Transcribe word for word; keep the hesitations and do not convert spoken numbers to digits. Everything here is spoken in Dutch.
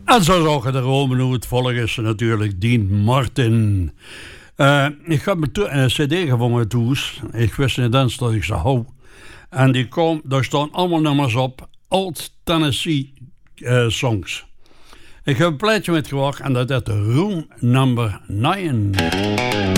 En zo zagen de Romen hoe het volg is natuurlijk Dean Martin. Uh, ik heb een cd gevonden toes. Ik wist niet eens dat ik ze hou. En die kom, daar staan allemaal nummers op. Old Tennessee uh, songs. Ik heb een plaatje metgebracht en dat is de Room Number nine.